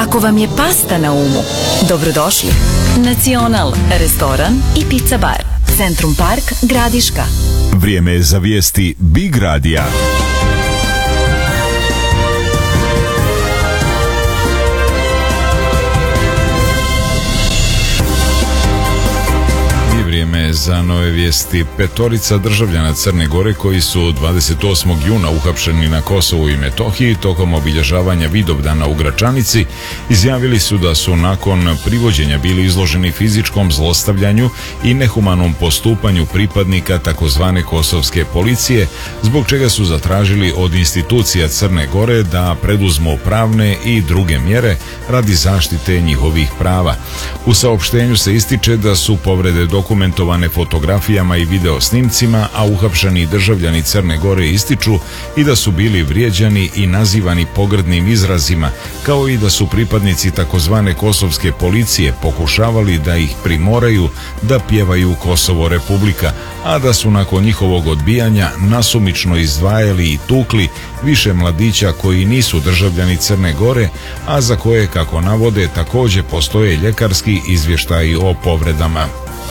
Ako vam je pasta na umu, dobrodošli. Nacional, restoran i pizza bar. Centrum Park, Gradiška. Vrijeme je za vijesti Big Radija. Vrijeme za nove vijesti. 5 državljana Crne Gore koji su 28. juna uhapšeni na Kosovu i Metohiji tokom obilježavanja Vidovdana u Gračanici izjavili su da su nakon privođenja bili izloženi fizičkom zlostavljanju i nehumanom postupanju pripadnika takozvane kosovske policije, zbog čega su zatražili od institucija Crne Gore da preduzmu pravne i druge mjere radi zaštite njihovih prava. U saopštenju se ističe da su povrede dokumentovane fotografijama i video snimcima, a uhapšeni državljani Crne Gore ističu i da su bili vrijeđani i nazivani pogrdnim izrazima, kao i da su pripadnici takozvane kosovske policije pokušavali da ih primoraju da pjevaju Kosovo Republika, a da su nakon njihovog odbijanja nasumično izdvajali i tukli više mladića koji nisu državljani Crne Gore, a za koje, kako navode, također postoje ljekarski izvještaji o povredama.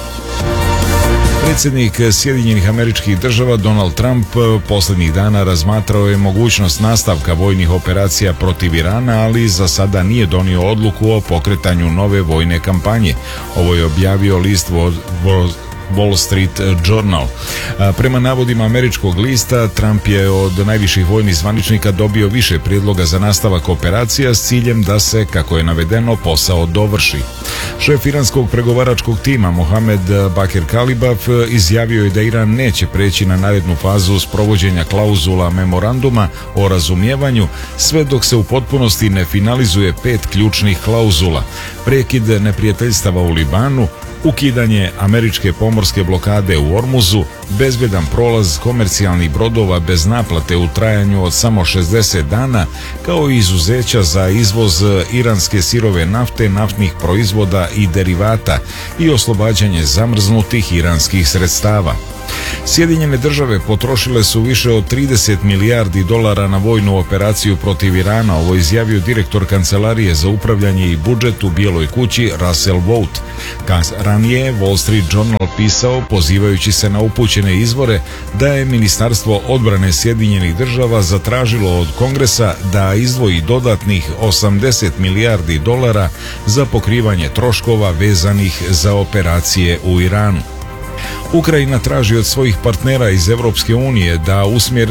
Predsjednik Sjedinjenih Američkih Država Donald Trump posljednjih dana razmatrao je mogućnost nastavka vojnih operacija protiv Irana, ali za sada nije donio odluku o pokretanju nove vojne kampanje. Ovo je objavio list Wall Street Journal. Prema navodima američkog lista, Trump je od najviših vojnih zvaničnika dobio više prijedloga za nastavak operacija s ciljem da se, kako je navedeno, posao dovrši. Šef iranskog pregovaračkog tima Mohamed Bakir Kalibaf izjavio je da Iran neće preći na narednu fazu sprovođenja klauzula memoranduma o razumijevanju sve dok se u potpunosti ne finalizuje 5 ključnih klauzula: prekid neprijateljstava u Libanu, ukidanje američke pomorske blokade u Ormuzu, bezbjedan prolaz komercijalnih brodova bez naplate u trajanju od samo 60 dana, kao i izuzeća za izvoz iranske sirove nafte, naftnih proizvoda i derivata i oslobađanje zamrznutih iranskih sredstava. Sjedinjene države potrošile su više od 30 milijardi dolara na vojnu operaciju protiv Irana, ovo izjavio direktor Kancelarije za upravljanje i budžet u Bijeloj kući Russell Vought. Ranije Wall Street Journal pisao, pozivajući se na upućene izvore, da je Ministarstvo odbrane Sjedinjenih država zatražilo od Kongresa da izdvoji dodatnih 80 milijardi dolara za pokrivanje troškova vezanih za operacije u Iranu. Ukrajina traži od svojih partnera iz Europske unije da usmjere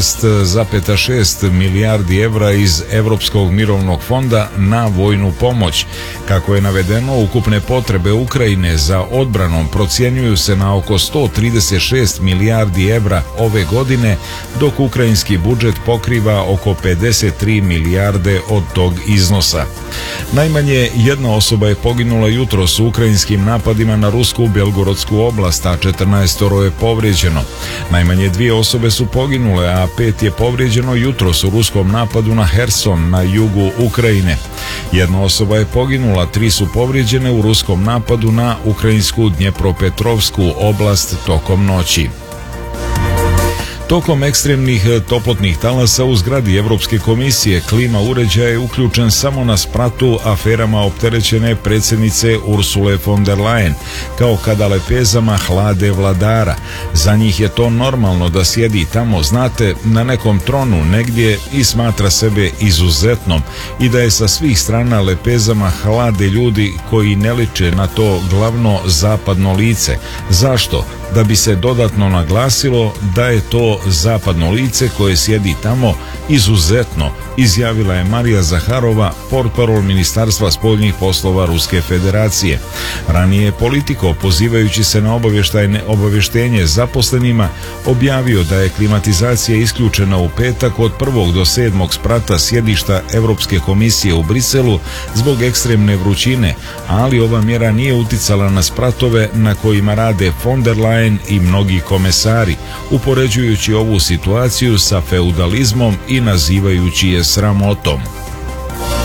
6,6 milijardi evra iz Europskog mirovnog fonda na vojnu pomoć. Kako je navedeno, ukupne potrebe Ukrajine za odbranom procjenjuju se na oko 136 milijardi evra ove godine, dok ukrajinski budžet pokriva oko 53 milijarde od tog iznosa. Najmanje jedna osoba je poginula jutros u ukrajinskim napadima na rusku Belgorodsku oblast, a 14 je povrijeđeno. Najmanje 2 osobe su poginule, a 5 je povrijeđeno jutros u ruskom napadu na Herson na jugu Ukrajine. Jedna osoba je poginula, 3 su povrijeđene u ruskom napadu na ukrajinsku Dnjepropetrovsku oblast tokom noći. Tokom ekstremnih toplotnih talasa u zgradi Europske komisije klima uređaj je uključen samo na spratu aferama opterećene predsjednice Ursule von der Leyen, kao kada lepezama hlade vladara. Za njih je to normalno da sjedi tamo, znate, na nekom tronu negdje i smatra sebe izuzetnom i da je sa svih strana lepezama hlade ljudi koji ne liče na to glavno zapadno lice. Zašto? Da bi se dodatno naglasilo da je to zapadno lice koje sjedi tamo izuzetno, izjavila je Marija Zaharova, portparol Ministarstva spoljnih poslova Ruske federacije. Ranije je Politico, pozivajući se na obavještenje zaposlenima, objavio da je klimatizacija isključena u petak od 1. do 7. sprata sjedišta Europske komisije u Briselu zbog ekstremne vrućine, ali ova mjera nije uticala na spratove na kojima rade von der Leyen i mnogi komesari, upoređujući ovu situaciju sa feudalizmom i nazivajući je sramotom.